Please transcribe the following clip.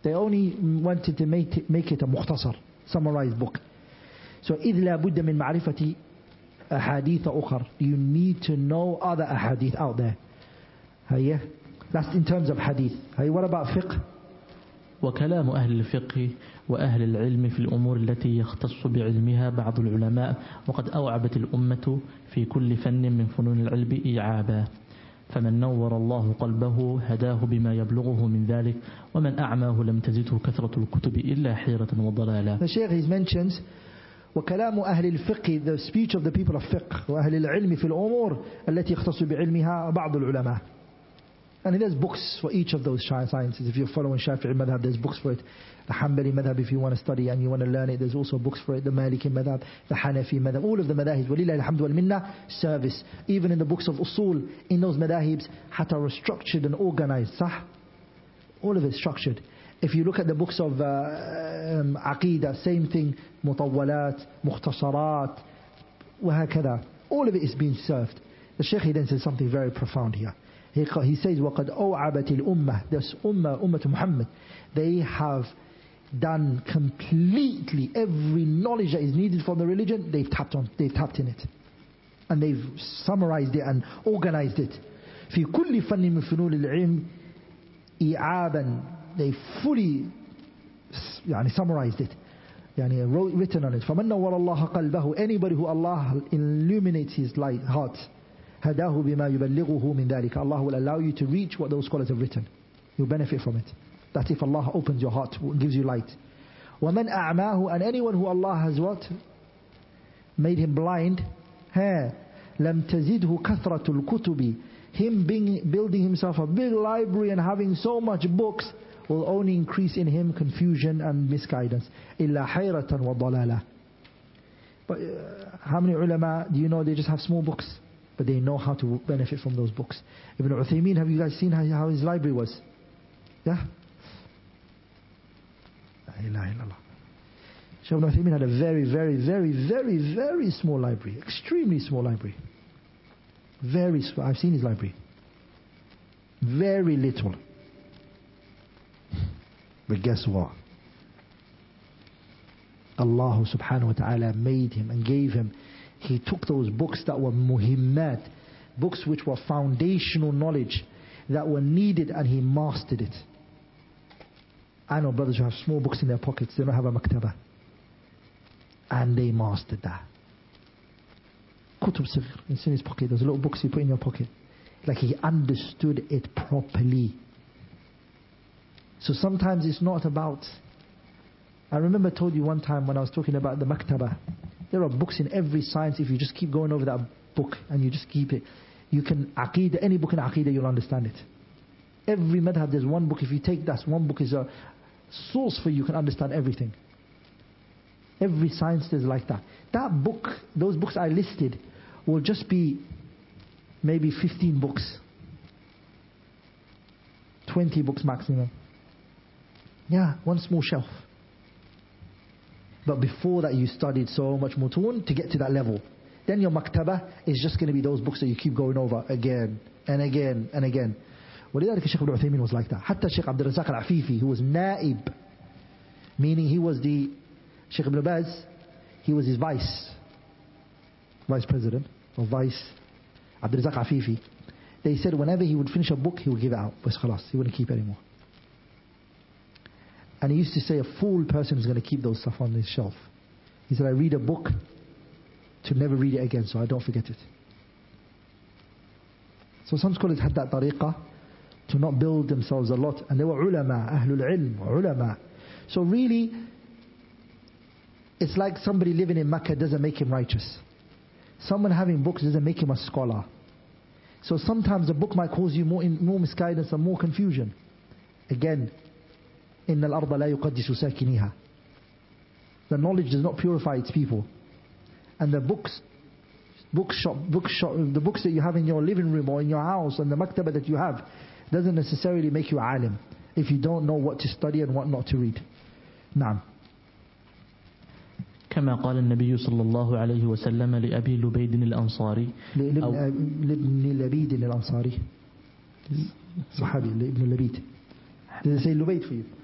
They only wanted to make it a mukhtasar, summarized book. So إذ لا بد من معرفة أحاديث أخر. You need to know other ahadith out there. That's in terms of hadith. What about fiqh? وكلام أهل الفقه وأهل العلم في الأمور التي يختص بعلمها بعض العلماء وقد أوعبت الأمة في كل فن من فنون العلم إيعابا فمن نور الله قلبه هداه بما يبلغه من ذلك ومن أعماه لم تزده كثرة الكتب إلا حيرة وضلالا. The Shaykh he mentions وكلام أهل الفقه, the speech of the people of fiqh وأهل العلم في الأمور التي يختص بعلمها بعض العلماء. And there's books for each of those sciences. If you're following Shafi'i madhab, there's books for it. The Hanbali madhab, if you want to study and you want to learn it, there's also books for it. The Maliki madhab, the Hanafi madhab, all of the madahibs. Walillahi alhamdu wal minna, service. Even in the books of usul, in those madahibs, hatta are structured and organized. Sah? All of it structured. If you look at the books of Aqidah, same thing. Mutawwalat, Mukhtasarat, وهكذا. All of it is being served. The Shaykh he then says something very profound here. He says, وَقَدْ أَوْعَبَتِ الْأُمَّةِ This ummah Muhammad, they have done completely every knowledge that is needed for the religion, they've tapped in it. And they've summarized it and organized it. في كل فن من فنون العلم إعابا. They fully summarized it. Written on it. فَمَنْ نَوَّرَ اللَّهَ قَلْبَهُ Anybody who Allah illuminates his light, heart, هداه بما يبلغه من ذلك. Allah will allow you to reach what those scholars have written. You'll benefit from it. That's if Allah opens your heart, gives you light. وَمَنْ أَعْمَاهُ And anyone who Allah has what? Made him blind. لَمْ تَزِدْهُ كَثْرَةُ الْكُتُبِ Him building himself a big library and having so much books will only increase in him confusion and misguidance. إِلَّا حَيْرَةً وَضَلَالًا. But how many ulama do you know they just have small books? But they know how to benefit from those books. Ibn Uthaymeen, have you guys seen how his library was? Yeah? La ilaha illallah. Shaykh Ibn Uthaymeen had a very, very, very, very, very small library. Extremely small library. Very small. I've seen his library. Very little. But guess what? Allah subhanahu wa ta'ala made him and gave him. He took those books that were muhimmat, books which were foundational knowledge that were needed, and he mastered it. I know brothers who have small books in their pockets, they don't have a maktaba, and they mastered that. Kutub Sighir, it's in his pocket, those little books you put in your pocket. Like he understood it properly. So sometimes it's not about, I remember I told you one time when I was talking about the maktaba, there are books in every science. If you just keep going over that book and you just keep it, you can Aqidah, any book in Aqidah, you'll understand it. Every madhab, there's one book. If you take that one book is a source for you can understand everything. Every science is like that. That book, those books I listed, will just be maybe 15 books, 20 books maximum. Yeah, one small shelf. But before that you studied so much mutun to get to that level. Then your maktaba is just going to be those books that you keep going over again and again and again. ولذلك Shaykh Ibn Uthaymeen was like that. Hatta Shaykh Abdul Razak al-Afifi, who was naib, meaning he was the Shaykh Ibn Baz, he was his vice president or vice Abdul Razak al-Afifi. They said whenever he would finish a book he would give it out. But khalas, he wouldn't keep it anymore. And he used to say a fool person is going to keep those stuff on his shelf. He said, I read a book to never read it again so I don't forget it. So some scholars had that tariqah to not build themselves a lot. And they were ulama, ahlul ilm, ulama. So really, it's like somebody living in Mecca doesn't make him righteous. Someone having books doesn't make him a scholar. So sometimes a book might cause you more misguidance and more confusion. Again, إِنَّ الْأَرْضَ لَا يُقَدِّسُ سَاكِنِهَا. The knowledge does not purify its people. And the books that you have in your living room or in your house and the maktaba that you have doesn't necessarily make you alim if you don't know what to study and what not to read. نعم. كما قال النبي صلى الله عليه وسلم لأبي لبيد الأنصاري لابن لبيد الأنصاري صحابي ابن لبيد. Did they say Lubayd for you?